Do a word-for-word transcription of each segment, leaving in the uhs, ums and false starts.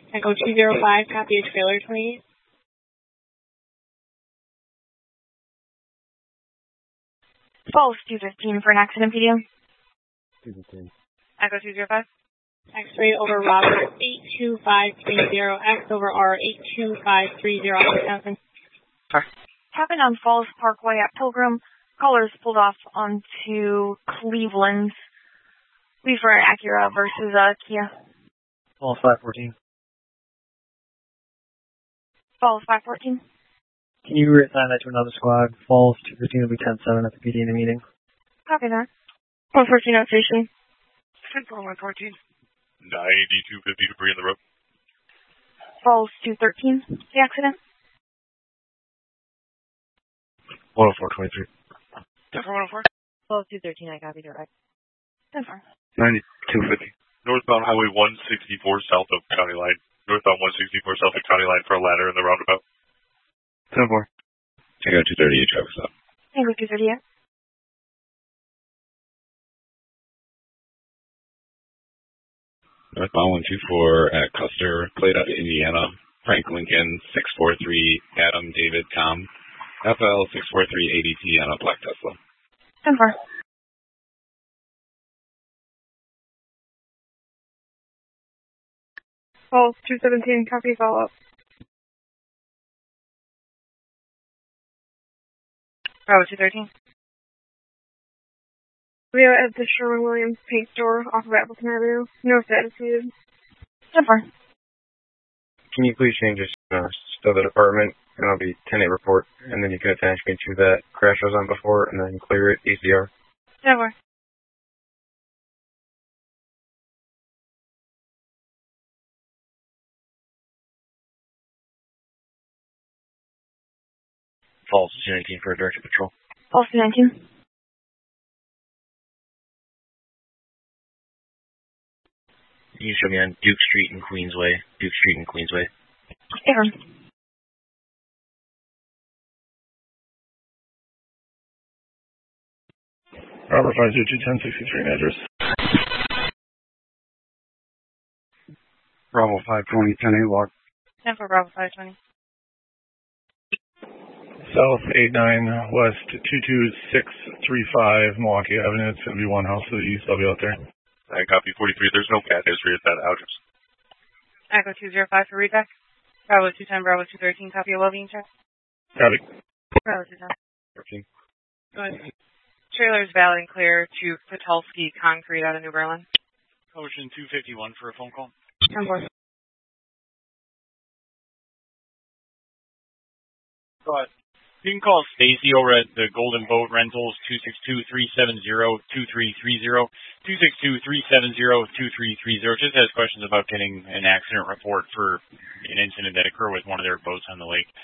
Echo two zero five, copy a trailer twenty-eight. Falls two fifteen for an accident P D M. two fifteen. Echo two zero five. X-ray over Robert eight two five three zero, X over R eight two five three zero, Wisconsin. Happened on Falls Parkway at Pilgrim. Callers pulled off onto Cleveland. Leave for an Acura versus uh, Kia. Falls five fourteen. Falls five fourteen. Can you reassign that to another squad? Falls two fifteen will be ten seven at the P D in the meeting. Copy that. one fourteen out station. one fourteen. ninety-two fifty debris in the road. Falls two thirteen, the accident. one oh four twenty-three. Denver one oh four. Falls two thirteen, I copied direct. Denver. ninety-two fifty. Northbound Highway one sixty-four south of County Line. Northbound one sixty-four south of County Line for a ladder in the roundabout. ten four. Check out two thirty-eight traffic stop. Echo two thirty-eight. Northbound one two four at Custer, plate out of Indiana. Frank Lincoln, six four three, Adam David Com. F L six four three A D T on a black Tesla. Denver. Falls two seventeen, copy follow-up. Bravo two thirteen. We are at the Sherwin-Williams paint store off of Appleton Avenue. No status needed. Denver. Can you please change this uh, to the department, and I'll be ten eight report, and then you can attach me to that crash I was on before, and then clear it, A C R. Denver. Falls two nineteen for a directed patrol. Falls two nineteen. Can you show me on Duke Street and Queensway? Duke Street and Queensway. Aaron. Robert five zero two ten sixty-three address. Bravo five twenty, ten eight log. Denver, Bravo five twenty. South eight nine West two two six three five Milwaukee Avenue. It's going to be one house to the east. I'll be out there. I copy forty-three. There's no cat history at that address. Echo two zero five for readback. Bravo two ten, Bravo two thirteen. Copy a well-being check. Copy. Bravo two ten. thirteen. Go ahead. Trailer's valid and clear to Patulski Concrete out of New Berlin. Ocean two fifty-one for a phone call. ten four. Go ahead. You can call Stacy over at the Golden Boat Rentals, two six two, three seven zero, two three three zero, two six two, three seven zero, two three three zero. Just has questions about getting an accident report for an incident that occurred with one of their boats on the lake.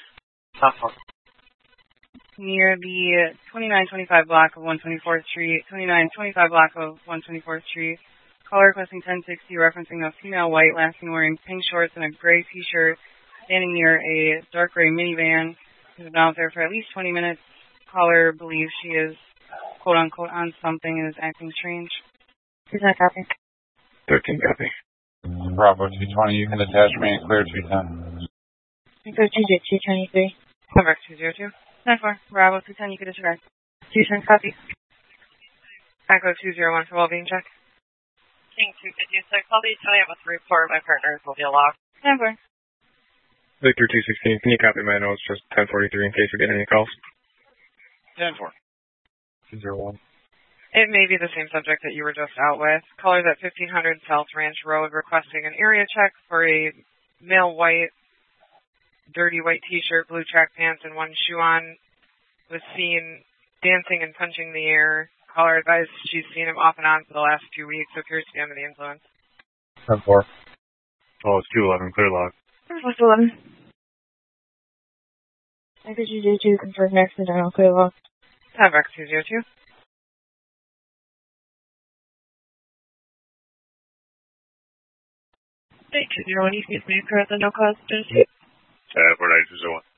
Near the twenty-nine twenty-five block of one twenty-fourth Street, twenty-nine twenty-five block of one twenty-fourth Street. Caller requesting ten sixty, referencing a female white last seen wearing pink shorts and a gray t-shirt, standing near a dark gray minivan. She's been out there for at least twenty minutes. Caller believes she is, quote unquote, on something and is acting strange. Is that copy? thirteen copy. Bravo two twenty, you can attach me and clear two ten. Echo two zero two twenty-three. Cover two zero two. nine four. Bravo two ten, you can disregard. two ten copy. Echo two zero one for well-being check. King two fifty-six, I'll be telling you about the report. My partners will be aloft. nine four. Victor two sixteen, can you copy my notes, just ten forty-three in case we get any calls? ten four. two zero one. It may be the same subject that you were just out with. Callers at fifteen hundred South Ranch Road requesting an area check for a male white, dirty white t-shirt, blue track pants, and one shoe on. Was seen dancing and punching the air. Caller advised she's seen him off and on for the last two weeks, so appears to be under the influence. ten four. Oh, it's two eleven, clear log. What's eleven? I could you do two confirm accidental clear log. Have X two zero two. Eight two zero one, you can me occur at the no cause. Uh, four nine two zero one.